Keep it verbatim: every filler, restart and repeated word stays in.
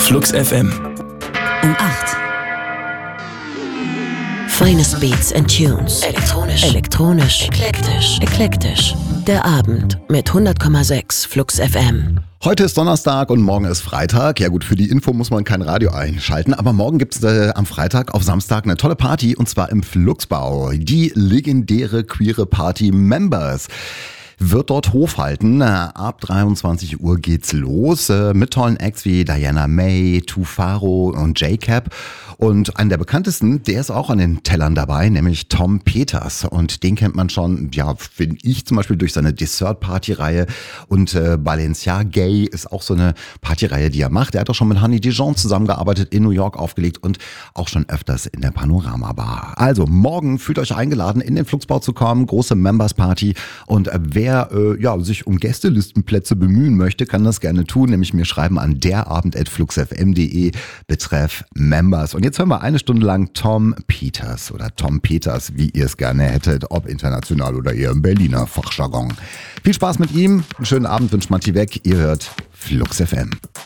Flux F M. Um acht. Finest Beats and Tunes. Elektronisch. Elektronisch. Eklektisch. Eklektisch. Der Abend mit hundert Komma sechs Flux F M. Heute ist Donnerstag und morgen ist Freitag. Ja gut, für die Info muss man kein Radio einschalten, aber morgen gibt es äh, am Freitag auf Samstag eine tolle Party und zwar im Fluxbau. Die legendäre queere Party Members wird dort Hof halten. Ab dreiundzwanzig Uhr geht's los mit tollen Acts wie Diana May, Tufaro und J-Cap. Und einer der bekanntesten, der ist auch an den Tellern dabei, nämlich Tom Peters. Und den kennt man schon, ja, finde ich zum Beispiel durch seine Dessert-Party-Reihe. Und äh, Balenciaga Gay ist auch so eine Partyreihe, die er macht. Er hat auch schon mit Honey Dijon zusammengearbeitet, in New York aufgelegt und auch schon öfters in der Panorama Bar. Also morgen fühlt euch eingeladen, in den Fluxbau zu kommen. Große Members-Party. Und äh, wer äh, ja, sich um Gästelistenplätze bemühen möchte, kann das gerne tun. Nämlich mir schreiben an derabend at fluxfm punkt de betreff Members. Und jetzt hören wir eine Stunde lang Tom Peters oder Tom Peters, wie ihr es gerne hättet, ob international oder eher im Berliner Fachjargon. Viel Spaß mit ihm, einen schönen Abend wünscht Matti weg, ihr hört Flux F M.